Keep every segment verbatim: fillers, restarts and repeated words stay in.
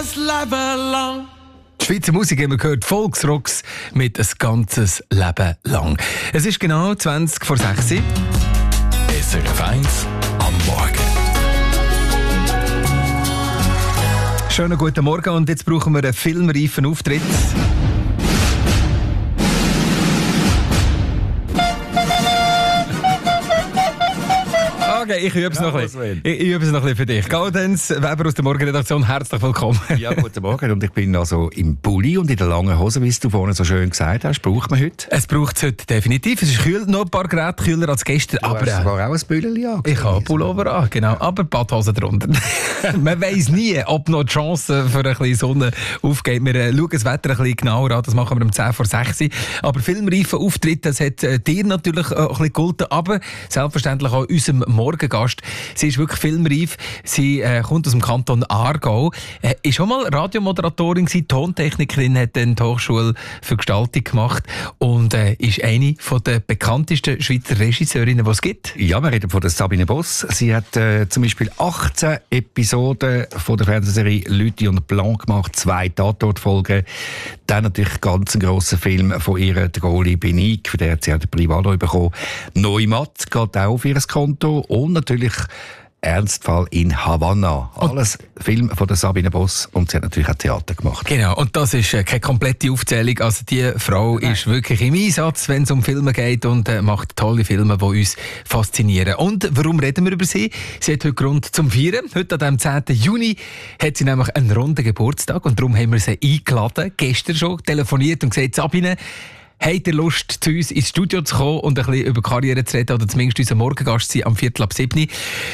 Die Schweizer Musik haben wir gehört, Volksrocks mit ein ganzes Leben lang. Es ist genau zwanzig vor sechs. S R F eins am Morgen. Schönen guten Morgen und jetzt brauchen wir einen filmreifen Auftritt. Okay, ich übe es noch ein bisschen. Ich übe es noch ein bisschen für dich. Gaudenz Weber aus der Morgenredaktion, herzlich willkommen. Ja, guten Morgen. Und ich bin also im Pulli und in der langen Hose, wie du vorhin so schön gesagt hast. Braucht man heute? Es braucht es heute definitiv. Es ist kühl, noch ein paar Grad kühler als gestern. Du aber hast äh, sogar auch ein Bülleli an. ich habe Pullover an, genau. Aber Badhose drunter. Man weiss nie, ob noch die Chance für ein bisschen Sonne aufgeht. Wir äh, schauen das Wetter ein bisschen genauer an. Das machen wir um zehn vor sechs. Aber filmreifen Auftritt, das hat äh, dir natürlich äh, ein bisschen geholfen. Aber selbstverständlich auch unserem Morgengast. Sie ist wirklich filmreif. Sie äh, kommt aus dem Kanton Aargau. Äh, ist schon mal Radiomoderatorin gewesen, Tontechnikerin, hat dann die Hochschule für Gestaltung gemacht und äh, ist eine der bekanntesten Schweizer Regisseurinnen, die es gibt. Ja, wir reden von der Sabine Boss. Sie hat äh, zum Beispiel achtzehn Episoden von der Fernsehserie Lüthi und Blanc gemacht, zwei Tatortfolgen. Dann natürlich ganz einen grossen Film von ihrer Droli Benique, für den hat sie auch den Privado bekommen. Neumatt geht auch auf ihr Konto und natürlich Ernstfall in Havanna. Alles Film von der Sabine Boss und sie hat natürlich auch Theater gemacht. Genau, und das ist äh, keine komplette Aufzählung. Also die Frau Nein. ist wirklich im Einsatz, wenn es um Filme geht und äh, macht tolle Filme, die uns faszinieren. Und warum reden wir über sie? Sie hat heute Grund zum Feiern. Heute, an dem zehnten Juni, hat sie nämlich einen runden Geburtstag und darum haben wir sie eingeladen, gestern schon telefoniert und gesagt, Sabine, habt ihr Lust, zu uns ins Studio zu kommen und ein bisschen über Karriere zu reden oder zumindest unser Morgengast sein am Viertel ab sieben?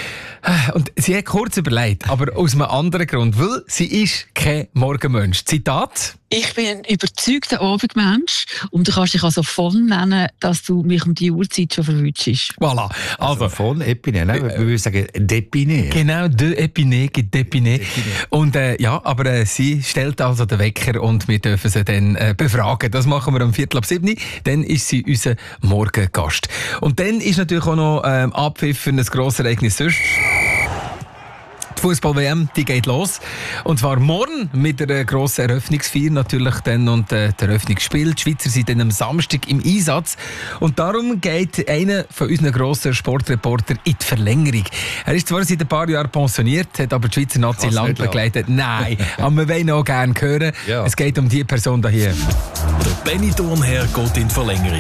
Und sie hat kurz überlegt, aber aus einem anderen Grund, weil sie ist kein Morgenmensch. Zitat: Ich bin ein überzeugter Abendmensch und du kannst dich also von nennen, dass du mich um die Uhrzeit schon verwünschst. Voilà. Also, also von Epinay, ne? Wir würden sagen D'Epinay. Genau, de Epinay gibt D'Epinay. Und äh, ja, aber äh, sie stellt also den Wecker und wir dürfen sie dann äh, befragen. Das machen wir um Viertel ab sieben. Dann ist sie unser Morgengast. Und dann ist natürlich auch noch ähm, Abpfiff für ein grosses Ereignis sonst. Die Fußball-W M, die geht los. Und zwar morgen mit einer grossen Eröffnungsfeier natürlich dann und äh, das Eröffnungsspiel. Die Schweizer sind dann am Samstag im Einsatz. Und darum geht einer von unseren grossen Sportreportern in die Verlängerung. Er ist zwar seit ein paar Jahren pensioniert, hat aber die Schweizer Nazi lang begleitet. Nein, aber wir wollen auch gerne hören. Ja. Es geht um die Person hier. Der Benny Thurnherr geht in die Verlängerung.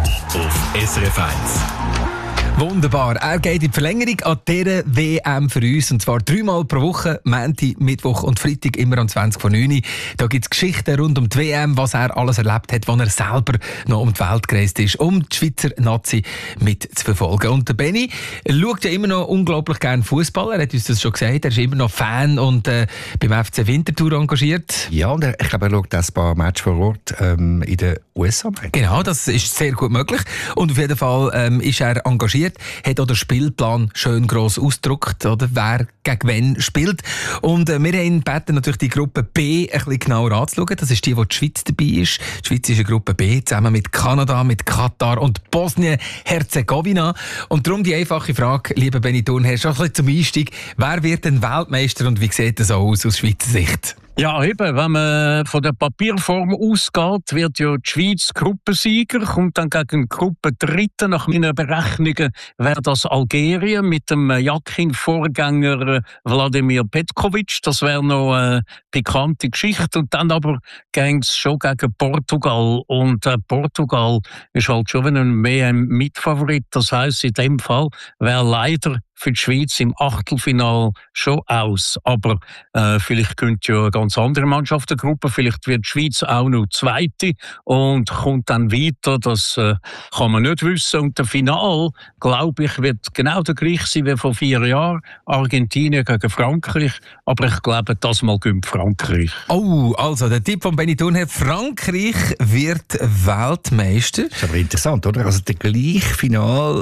Auf S R F eins. Wunderbar. Er geht in die Verlängerung an dieser W M für uns. Und zwar dreimal pro Woche, Montag, Mittwoch und Freitag, immer um zwanzig vor neun. Da gibt es Geschichten rund um die W M, was er alles erlebt hat, als er selber noch um die Welt gereist ist, um die Schweizer Nazi mitzuverfolgen. Und der Benny schaut ja immer noch unglaublich gerne Fußball. Er hat uns das schon gesagt. Er ist immer noch Fan und äh, beim F C Winterthur engagiert. Ja, und er, ich glaube, er schaut ein paar Matches vor Ort ähm, in den U S A. Genau, das ist sehr gut möglich. Und auf jeden Fall ähm, ist er engagiert. Hat auch den Spielplan schön gross ausgedruckt, oder wer gegen wen spielt. Und äh, wir haben gebeten, natürlich die Gruppe B ein bisschen genauer anzuschauen. Das ist die, wo die Schweiz dabei ist. Die Schweiz ist eine Gruppe B, zusammen mit Kanada, mit Katar und Bosnien-Herzegowina. Und darum die einfache Frage, lieber Benny Thurnherr, schon ein bisschen zum Einstieg. Wer wird denn Weltmeister und wie sieht das aus aus Schweizer Sicht? Ja, eben, wenn man von der Papierform ausgeht, wird ja die Schweiz Gruppensieger, kommt dann gegen Gruppendritte. Nach meinen Berechnungen wäre das Algerien mit dem Jakin-Vorgänger Wladimir Petkovic. Das wäre noch eine pikante Geschichte. Und dann aber ging es schon gegen Portugal. Und äh, Portugal ist halt schon mehr ein Mitfavorit. Das heisst, in dem Fall wäre leider für die Schweiz im Achtelfinale schon aus. Aber äh, vielleicht könnte ja eine ganz andere Mannschaft der Gruppe, vielleicht wird die Schweiz auch noch Zweite und kommt dann weiter. Das äh, kann man nicht wissen. Und der Finale, glaube ich, wird genau der gleiche sein wie vor vier Jahren. Argentinien gegen Frankreich. Aber ich glaube, das mal gönnt Frankreich. Oh, also der Tipp von Benny Thurnherr: Frankreich wird Weltmeister. Das ist aber interessant, oder? Also der gleiche Finale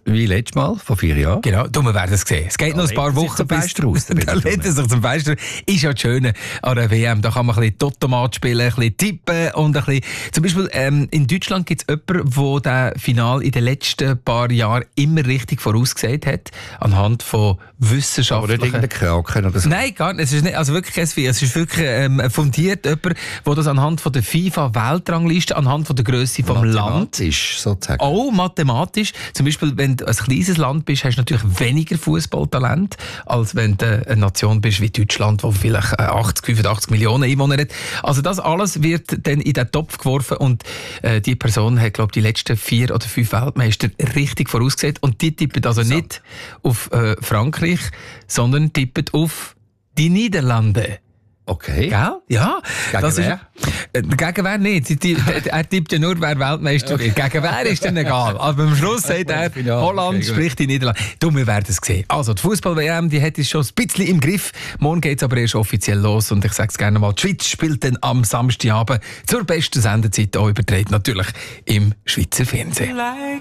wie letztes Mal, vor vier Jahren. Genau, du, wir werden es sehen. Es geht Ja, noch ein paar Wochen bis... Da lädt er sich zum Fenster. Ist ja das Schöne an der W M. Da kann man ein bisschen Totomat spielen, ein bisschen tippen und ein bisschen... Zum Beispiel ähm, in Deutschland gibt es jemanden, der das Finale in den letzten paar Jahren immer richtig vorausgesagt hat, anhand von wissenschaftlichen... Oder irgendein Kraken oder so. Nein, gar nicht. Es ist nicht, also wirklich kein Vieh. Es ist wirklich ähm, fundiert jemand, der das anhand von der FIFA-Weltrangliste, anhand von der Grösse vom Land... Mathematisch, sozusagen. Auch mathematisch. Zum Beispiel, wenn du ein kleines Land bist, hast du natürlich weniger Fußballtalent, als wenn du eine Nation bist wie Deutschland, die vielleicht achtzig, fünfundachtzig Millionen Einwohner hat. Also das alles wird dann in den Topf geworfen und äh, die Person hat, glaube ich, die letzten vier oder fünf Weltmeister richtig vorausgesehen. Und die tippen also so. nicht auf äh, Frankreich, sondern tippen auf die Niederlande. Okay. Gell? Ja. Gegen das wer? Ist, äh, gegen wer nicht. Die, die, er tippt ja nur, wer Weltmeister wird. Gegen wer ist dann egal. Aber am Schluss sagt er, Holland okay, spricht die Niederlande. Du, wir werden es sehen. Also, die Fußball-W M, die hat es schon ein bisschen im Griff. Morgen geht es aber erst offiziell los. Und ich sage es gerne mal, die Schweiz spielt dann am Samstagabend zur besten Sendezeit auch übertragen. Natürlich im Schweizer Fernsehen.